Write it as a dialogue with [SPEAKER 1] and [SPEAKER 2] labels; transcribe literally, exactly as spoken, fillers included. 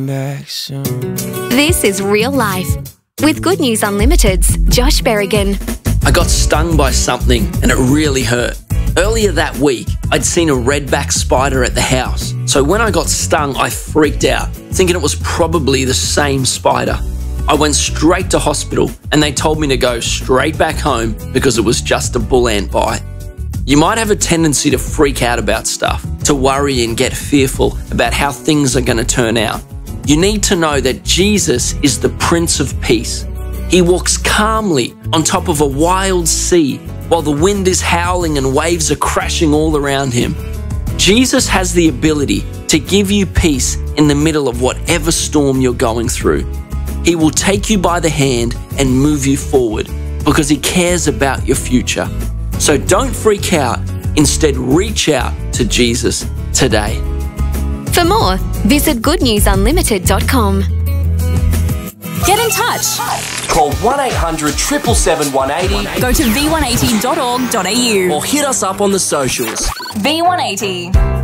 [SPEAKER 1] back soon.
[SPEAKER 2] This is Real Life with Good News Unlimited's Josh Berrigan.
[SPEAKER 3] I got stung by something and it really hurt. Earlier that week, I'd seen a redback spider at the house. So when I got stung, I freaked out, thinking it was probably the same spider. I went straight to hospital and they told me to go straight back home because it was just a bull ant bite. You might have a tendency to freak out about stuff, to worry and get fearful about how things are going to turn out. You need to know that Jesus is the Prince of Peace. He walks calmly on top of a wild sea while the wind is howling and waves are crashing all around him. Jesus has the ability to give you peace in the middle of whatever storm you're going through. He will take you by the hand and move you forward because he cares about your future. So don't freak out. Instead, reach out to Jesus today.
[SPEAKER 2] For more, visit good news unlimited dot com.
[SPEAKER 4] Get in touch.
[SPEAKER 5] Call one eight hundred, seven seven seven, one eight zero.
[SPEAKER 4] Go to v one eighty dot org dot a u
[SPEAKER 5] Or hit us up on the socials.
[SPEAKER 4] V one eighty.